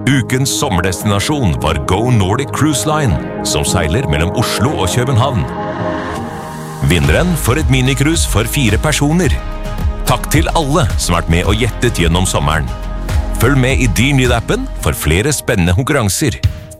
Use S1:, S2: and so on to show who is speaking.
S1: Ukens sommerdestinasjon var Go Nordic Cruise Line, som seiler mellom Oslo og København. Vinneren får et minicruise for 4 personer. Takk til alle som har vært med og gjettet gjennom sommeren. Følg med i Dyrnyd-appen for flere spennende konkurranser.